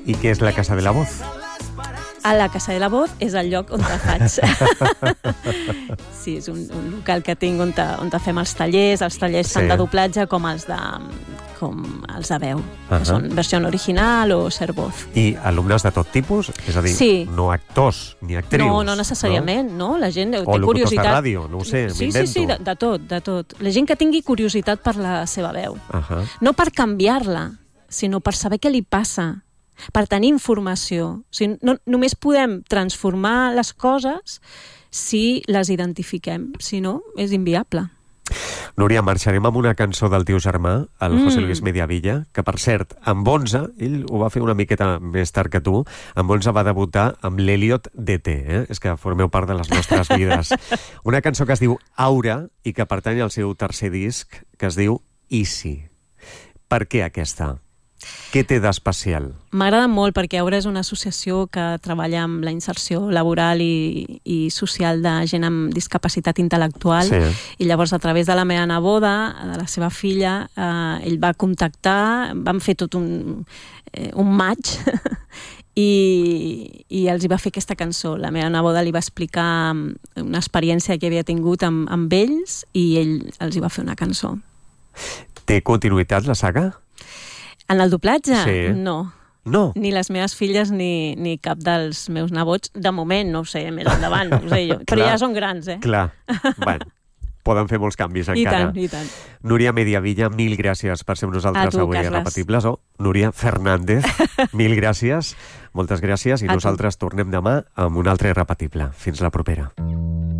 I què és la Casa de la Voz? A la Casa de la Voz és el lloc on faig. Sí, és un local que tinc on fem els tallers tant de doblatge com els de veu, que són versió original o ser voz. I alumnes de tot tipus? És a dir, no actors ni actrius? No necessàriament, no? La gent té curiositat. O locutors de ràdio, no ho sé, m'invento. Sí, de tot. La gent que tingui curiositat per la seva veu. No per canviar-la, sinó per saber què li passa, per tenir informació. O sigui, només podem transformar les coses si les identifiquem, si no, és inviable. Núria, marxarem amb una cançó del teu germà, el José Luis Mediavilla, que, per cert, amb 11, ell ho va fer una miqueta més tard que tu, amb 11 va debutar amb l'Eliot DT, és que formeu part de les nostres vides. Una cançó que es diu Aura i que pertany al seu tercer disc, que es diu Easy. Per què aquesta? Què té d'especial? M'agrada molt perquè Aura és una associació que treballa amb la inserció laboral i social de gent amb discapacitat intel·lectual, i llavors a través de la meva neboda, de la seva filla, ell va contactar, vam fer tot un match i els hi va fer aquesta cançó. La meva neboda li va explicar una experiència que havia tingut amb ells i ell els hi va fer una cançó. Té continuïtat la saga? En el doblatge? Sí. No. No? Ni les meves filles ni cap dels meus nebots. De moment, no ho sé, més endavant, no ho sé jo. Però ja són grans, Clar. Bueno, poden fer molts canvis encara. I tant. Núria Mediavilla, mil gràcies per ser amb nosaltres avui a Irrepetibles. Núria Fernández, mil gràcies. Moltes gràcies i nosaltres tornem demà amb un altre Irrepetible. Fins la propera.